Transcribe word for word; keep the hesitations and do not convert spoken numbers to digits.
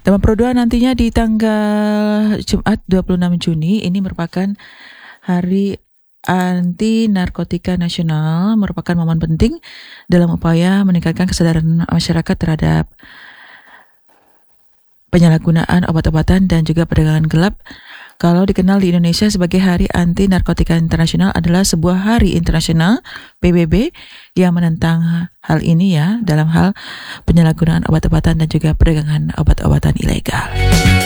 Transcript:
Damar Pro dua nantinya di tanggal Jumat dua puluh enam Juni ini merupakan Hari Anti Narkotika Nasional, merupakan momen penting dalam upaya meningkatkan kesadaran masyarakat terhadap penyalahgunaan obat-obatan dan juga perdagangan gelap. Kalau dikenal di Indonesia sebagai Hari Anti Narkotika Internasional adalah sebuah hari internasional P B B yang menentang hal ini ya, dalam hal penyalahgunaan obat-obatan dan juga perdagangan obat-obatan ilegal.